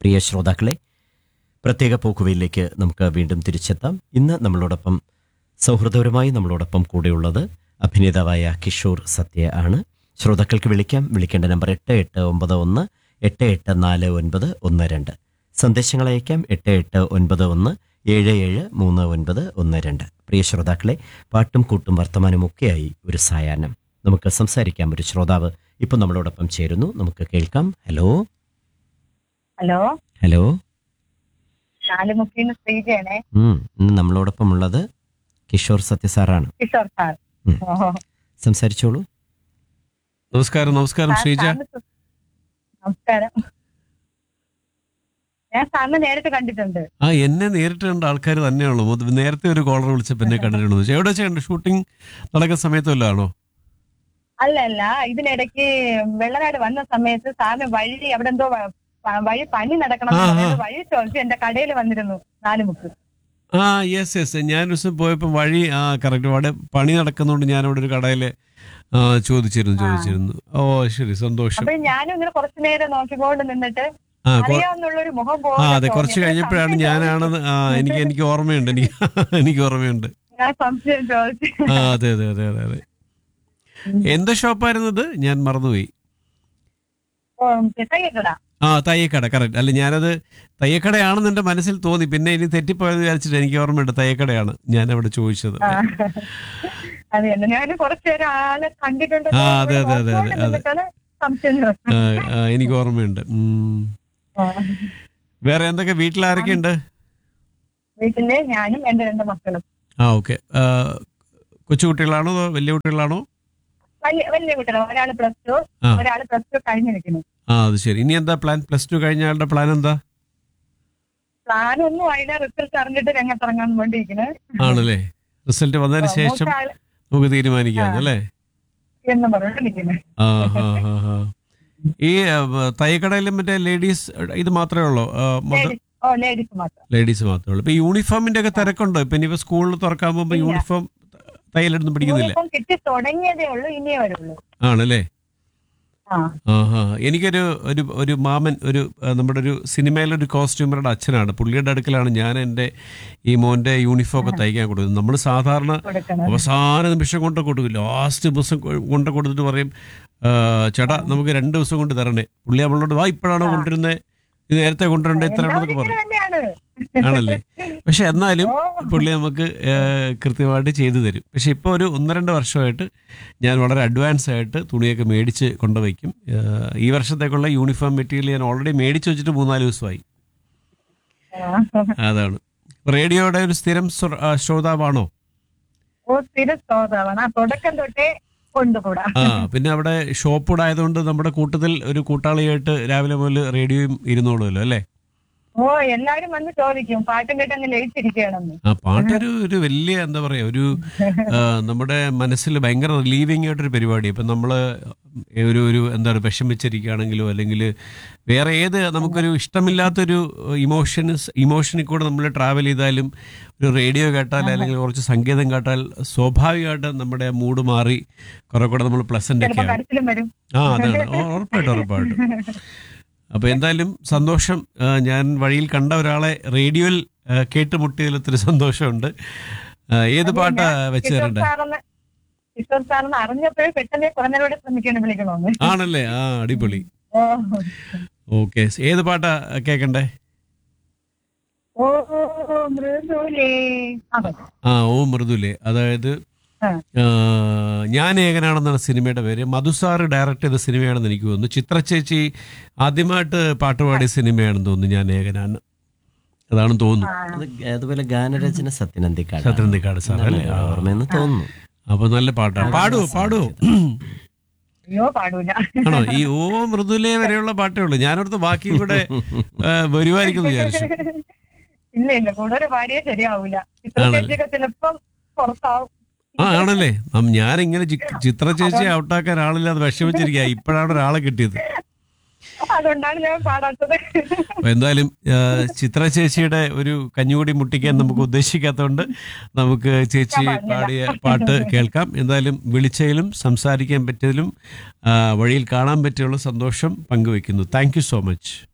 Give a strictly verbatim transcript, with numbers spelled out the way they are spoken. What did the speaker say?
പ്രിയ ശ്രോതാക്കളെ, പ്രത്യേക പോക്കുവയിലേക്ക് നമുക്ക് വീണ്ടും തിരിച്ചെത്താം. ഇന്ന് നമ്മളോടൊപ്പം സൗഹൃദപരമായി നമ്മളോടൊപ്പം കൂടെയുള്ളത് അഭിനേതാവായ കിഷോർ സത്യ ആണ്. ശ്രോതാക്കൾക്ക് വിളിക്കാം. വിളിക്കേണ്ട നമ്പർ എട്ട് എട്ട് ഒമ്പത് ഒന്ന് എട്ട് എട്ട് നാല് ഒൻപത് ഒന്ന് രണ്ട്. സന്ദേശങ്ങൾ അയക്കാം എട്ട് എട്ട് ഒൻപത് ഒന്ന് ഏഴ് ഏഴ് മൂന്ന് ഒൻപത് ഒന്ന് രണ്ട്. പ്രിയ ശ്രോതാക്കളെ, പാട്ടും കൂട്ടും വർത്തമാനം ഒക്കെയായി ഒരു സായാഹ്നം. നമുക്ക് സംസാരിക്കാം. ഒരു ശ്രോതാവ് ഇപ്പം നമ്മളോടൊപ്പം ചേരുന്നു. നമുക്ക് കേൾക്കാം. Hello hello hello നാലുമുക്കിന്ന് ശ്രീജയാണേ. ഉം, ഇന്ന് നമ്മളോടൊപ്പം ഉള്ളത് കിഷോർ സത്യ സാറാണ്. കിഷോർ സാർ. ഉം. ഓഹോ. സംസാരിച്ചോളൂ. നമസ്കാരം നമസ്കാരം സാർ, ശ്രീജ. സാറിന് സു- നമസ്കാരം. ഞാൻ സാറിനെ നേരിട്ട് കണ്ടിട്ടുണ്ട്. ആ എന്നെ നേരിട്ട് കണ്ട ആൾക്കാർ തന്നെയാണല്ലോ. മൊത്ത- നേരത്തെ ഒരു കോളർ വിളിച്ചപ്പോൾ എന്നെ കണ്ടിട്ടുണ്ടോ? എവിടെ ചെയ്യണ്ട ഷൂട്ടിംഗ് നടക്കുന്ന സമയത്ത് വല്ലതാണോ? അല്ല അല്ല ഇതിനിടയ്ക്ക് വെള്ളനാട് വന്ന സമയത്ത് സാറിന് വഴി അവിടെ എന്തോ വ- പ- വഴി പണി നടക്കണം എന്ന് ആ, ആ. പറഞ്ഞിട്ട് വഴി ചോദിച്ചു എന്റെ കടയിൽ വന്നിരുന്നു നാലുമുക്ക്. ആ യെസ് യെസ് ഞാൻ ഒരു ദിവസം പോയപ്പോൾ വഴി ആ കറക്റ്റ് അവിടെ പണി നടക്കുന്നതുകൊണ്ട് ഞാൻ അവിടെ ഒരു കടയിൽ ചോദിച്ചിരുന്നു ചോദിച്ചിരുന്നു ഓ ശരി, സന്തോഷം. അപ്പൊ ഞാനും ഇങ്ങനെ കുറച്ചു നേരം നോക്കിക്കൊണ്ട് നിന്നിട്ട് ആ കൊ- അറിയാവുന്നുള്ളൊരു മുഖം ആ പോലെ അതെ, കുറച്ച് തോന്നി. കഴിഞ്ഞപ്പോഴാണ് സംശയം ഞാനാണെന്ന് ആ എനിക്ക് എനിക്ക് ഓർമ്മയുണ്ട് എനിക്ക് എനിക്ക് ഓർമ്മയുണ്ട്. ഞാൻ സംശയം ചോദിച്ചു. ആ അതെ അതെ അതെ അതെ അതെ. എന്ത് ഷോപ്പായിരുന്നത്? ഞാൻ മറന്നുപോയി. ഓ, ചെത്തയ്യക്കട. ആ തയ്യക്കട, കറക്റ്റ്. അല്ല ഞാനത് തയ്യക്കടയാണെന്ന് എൻ്റെ മനസ്സിൽ തോന്നി. പിന്നെ ഇനി തെറ്റിപ്പോയെന്ന് വിചാരിച്ചിട്ട് എനിക്ക് ഓർമ്മയുണ്ട് തയ്യക്കടയാണ് ഞാൻ അവിടെ ചോദിച്ചത്. ആ. അതെ അല്ല ഞാൻ കുറച്ചു നേരം ആളെ കണ്ടിട്ടുണ്ട്. ആ, അതെ, അതെ, അതെ, അതെ, അതെ. എന്നിട്ടാണ് സംശയം ചോദിച്ചത്. ആ, ആ, എനിക്ക് ഓർമ്മയുണ്ട്. ഉം. ആ. വേറെ എന്തൊക്കെ വീട്ടിൽ ആരൊക്കെ ഉണ്ട്? വീട്ടില് ഞാനും എന്റെ രണ്ട് മക്കളും. ആ ഓക്കെ. കൊച്ചു കുട്ടികളാണോ അതോ വലിയ കുട്ടികളാണോ? വലിയ വലിയ കുട്ടികളാണ്. ഒരാള് പ്ലസ് ടു, ആ. ഒരാള് പ്ലസ് ടു കഴിഞ്ഞ് നിൽക്കുന്നു. ആ അത് ശരി. ഇനി എന്താ പ്ലാൻ? പ്ലസ് ടു കഴിഞ്ഞ ആളുടെ പ്ലാൻ എന്താ? പ്ലാൻ ഒന്നും അതിന്റെ റിസൾട്ട് അറിഞ്ഞിട്ട് രംഗത്തിറങ്ങാൻ വേണ്ടിയിരിക്കുന്നത്. ആണല്ലേ, റിസൾട്ട് വന്നതിന് ശേഷം മൂത്താള് നമുക്ക് തീരുമാനിക്കാം അല്ലേ? എന്ന് പറഞ്ഞിട്ട് നിൽക്കുന്നത്. ആ ഹാ ഹാ ഹാ. ഈ തയ്യക്കടയിലും മറ്റേ ലേഡീസ് ഇത് മാത്രമേ ഉള്ളൂ? മദർ ഓ ലേഡീസ് മാത്രം. ലേഡീസ് മാത്രമേ ഉള്ളൂ. ഇപ്പൊ യൂണിഫോമിന്റെ ഒക്കെ തിരക്കുണ്ടോ? ഇപ്പൊ ഇനിയിപ്പോ സ്കൂളിൽ തുറക്കാൻ പോകുമ്പോ ഇല്ല. യൂണിഫോം തയ്യലൊന്നും പിടിക്കുന്നില്ല യൂണിഫോം കിട്ടി തുടങ്ങിയതേ ഉള്ളൂ, ഇനിയേ വരുള്ളൂ. ആണല്ലേ? ആ ആഹാ. എനിക്കൊരു ഒരു ഒരു മാമൻ ഒരു ആ, നമ്മുടെ ഒരു സിനിമയിലൊരു കോസ്റ്റ്യൂമറുടെ അച്ഛനാണ്. പുള്ളിയുടെ അടുക്കലാണ് ഞാൻ എൻ്റെ ഈ മോൻ്റെ യൂണിഫോം ഒക്കെ തയ്ക്കാൻ കൊടുക്കുന്നത്. നമ്മൾ സാധാരണ കൊടുക്കണം. അവസാന നിമിഷം കൊണ്ട് കൊടുക്കും, ലാസ്റ്റ് ദിവസം കൊ- കൊണ്ട് കൊടുത്തിട്ട് പറയും ആ, ചേട്ടാ നമുക്ക് രണ്ട് ദിവസം കൊണ്ട് തരണേ. പുള്ളി നമ്മളോട് വാ ഇപ്പോഴാണോ കൊണ്ടുവരുന്നത്, ഇത് നേരത്തെ കൊണ്ടുവരണ്ടേ ഇത്രയാണെന്നൊക്കെ പറയും. തന്നെയാണ്. ആണല്ലേ? പക്ഷെ എന്നാലും ഓ. പുള്ളി നമുക്ക് ആ, കൃത്യമായിട്ട് ചെയ്തു തരും. പക്ഷെ ഇപ്പോൾ ഒരു ഒന്ന് രണ്ട് വർഷമായിട്ട് ഞാൻ വളരെ അഡ്വാൻസ് ആയിട്ട് തുണിയൊക്കെ മേടിച്ച് കൊണ്ടുവയ്ക്കും. ആ, ഈ വർഷത്തേക്കുള്ള യൂണിഫോം മെറ്റീരിയൽ ഞാൻ ഓൾറെഡി മേടിച്ച് വെച്ചിട്ട് മൂന്നാല് ദിവസമായി. അതാണ്. റേഡിയോയുടെ ഒരു സ്ഥിരം ശ്ര- ആ, ശ്രോതാവാണോ? ഓ സ്ഥിര ശ്രോതാവാണ്. ആ തുടക്കം തൊട്ടേ കൊണ്ടുകൂടാ. ആ പിന്നെ അവിടെ ഷോപ്പ് കൂടെ ആയതുകൊണ്ട് നമ്മുടെ കൂട്ടത്തിൽ ഒരു കൂട്ടാളിയായിട്ട് രാവിലെ മുതൽ റേഡിയോയും ഇരുന്നോളുമല്ലോ അല്ലേ? ഓ എല്ലാരും വന്ന് ചോദിക്കും പാട്ടും കേട്ട് അങ്ങ് ലയിച്ചിരിക്കുകയാണെന്ന്. ആ പാട്ടൊരു ഒരു വലിയ എന്താ പറയാ ഒരു ആ, നമ്മുടെ മനസ്സിൽ ഭയങ്കര റിലീവിങ് ആയിട്ടൊരു പരിപാടി. ഇപ്പം നമ്മൾ ഒരു ഒരു എന്താണ് വിഷമിച്ചിരിക്കുകയാണെങ്കിലോ അല്ലെങ്കിൽ വേറെ ഏത് നമുക്കൊരു ഇഷ്ടമില്ലാത്തൊരു ഇമോഷൻസ് ഇമോഷനിൽ കൂടെ നമ്മൾ ട്രാവൽ ചെയ്താലും ഒരു റേഡിയോ കേട്ടാൽ അല്ലെങ്കിൽ കുറച്ച് സംഗീതം കേട്ടാൽ സ്വാഭാവികമായിട്ട് നമ്മുടെ മൂഡ് മാറി കുറെ കൂടെ നമ്മൾ പ്ലസന്റ് ചിലപ്പോ ഒക്കെ ആവും. കരച്ചിലും വരും. ആ അതാണ് ഉ- ഉറപ്പായിട്ടും ഉറപ്പായിട്ടും. അപ്പോൾ എന്തായാലും സന്തോഷം. ആ, ഞാൻ വഴിയിൽ കണ്ട ഒരാളെ റേഡിയോയിൽ ആ, കേട്ടുമുട്ടിയതിൽ ഒത്തിരി സന്തോഷമുണ്ട്. ആ, ഏത് പാട്ടാ വെച്ച് കിഷോർ തരണ്ടേ? സാറെന്ന് കിഷോർ സാറെന്ന് അറിഞ്ഞപ്പോഴേ പെട്ടെന്ന് കുറഞ്ഞവരോട് ശ്രമിക്കണം വിളിക്കണമെന്ന്. ആണല്ലേ? ആ അടിപൊളി. ഓ ഓക്കെ, ഏത് പാട്ടാ കേൾക്കണ്ടേ? ഓ മൃദുലേ. അതെ. ആ ഓ മൃദുലേ. അതായത് ആ. ആ, ഞാൻ ഏകനാണെന്നാണ് സിനിമയുടെ പേര്. മധുസാറ് ഡയറക്റ്റ് ചെയ്ത സിനിമയാണെന്ന് എനിക്ക് തോന്നുന്നു. ചിത്ര ചേച്ചി ആദ്യമായിട്ട് പാട്ടുപാടിയ സിനിമയാണെന്ന് തോന്നുന്നു ഞാൻ ഏകനാണ്. അതാണെന്ന് തോന്നുന്നു. അത് അതുപോലെ ഗാനരചന സത്യനന്ദിക്കാട് സത്യനന്ദിക്കാട് സാർ അല്ലേ? ആ. ഓർമ്മയെന്ന് തോന്നുന്നു. അപ്പൊ നല്ല പാട്ടാണ്. പാടുവോ പാടുവോ? അയ്യോ പാടൂല. ആണോ? ഈ ഓ മൃദുലേ വരെയുള്ള പാട്ടേ ഉള്ളൂ. ഞാനോടത്ത് ബാക്കി കൂടെ വരുമായിരിക്കും വിചാരിച്ചു. ഇല്ല ഇല്ല കൂടുതൽ പാടിയേ ശരിയാവൂല. ചിത്ര ആണല്ലേ? ചേച്ചിയൊക്കെ ചിലപ്പം പുറത്താവും. ആ ആണല്ലേ? നം- ഞാനിങ്ങനെ ചി- ചിത്ര ചേച്ചി ഔട്ടാക്കാൻ ആളില്ലാതെ വിഷമിച്ചിരിക്കുക. ഇപ്പോഴാണ് ഒരാളെ കിട്ടിയത്. അതുകൊണ്ടാണ് ഞാൻ പാടാത്തത്. അപ്പൊ എന്തായാലും ആ, ചിത്ര ചേച്ചിയുടെ ഒരു കഞ്ഞുകൂടി മുട്ടിക്കാൻ നമുക്ക് ഉദ്ദേശിക്കാത്തതുകൊണ്ട് നമുക്ക് ചേച്ചി പാടിയ പാട്ട് കേൾക്കാം. എന്തായാലും വിളിച്ചതിലും സംസാരിക്കാൻ പറ്റിയതിലും ആ, വഴിയിൽ കാണാൻ പറ്റിയുള്ള സന്തോഷം പങ്കുവെക്കുന്നു. Thank you so much.